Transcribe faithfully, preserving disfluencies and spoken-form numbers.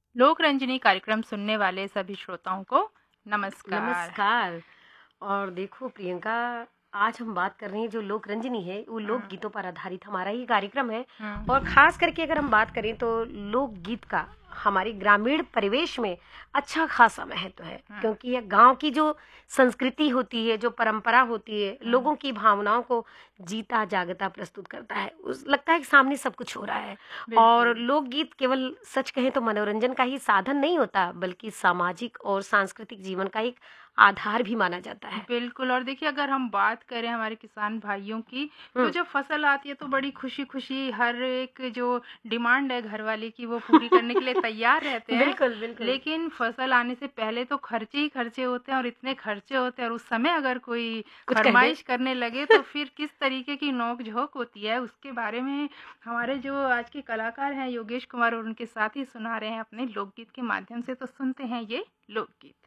लोक रंजनी कार्यक्रम सुनने वाले सभी श्रोताओं को नमस्कार। नमस्कार। और देखो प्रियंका, आज हम बात कर रहे हैं जो लोक रंजनी है वो लोक हम्म, गीतों पर आधारित हमारा ही कार्यक्रम है। और हम्म, खास करके अगर हम बात करें तो लोक गीत का हमारे ग्रामीण परिवेश में अच्छा खासा महत्व है, हम्म, क्योंकि यह गांव की जो संस्कृति होती है, जो परंपरा होती है, हम्म, लोगों की भावनाओं को जीता जागता प्रस्तुत करता है। उस लगता है कि सामने सब कुछ हो रहा है। और बिल्कुल। लोकगीत केवल सच कहें तो मनोरंजन का ही साधन नहीं होता, बल्कि सामाजिक और सांस्कृतिक जीवन का एक आधार भी माना जाता है। बिल्कुल, और देखिए अगर हम बात करें हमारे किसान भाइयों की, तो हम्म। जब फसल आती है तो बड़ी खुशी-खुशी हर एक जो डिमांड है घर वाले की वो पूरी करने के लिए तैयार रहते हैं। बिल्कुल, बिल्कुल। लेकिन फसल आने से पहले तो खर्चे ही खर्चे होते हैं और इतने खर्चे होते हैं और उस समय अगर कोई कुछ कह दे। फरमाइश करने लगे तो फिर किस तरीके की नोक-झोंक होती है, उसके बारे में हमारे जो आज के कलाकार हैं योगेश कुमार और उनके साथी सुना रहे हैं अपने लोकगीत के माध्यम से। तो सुनते हैं ये लोकगीत।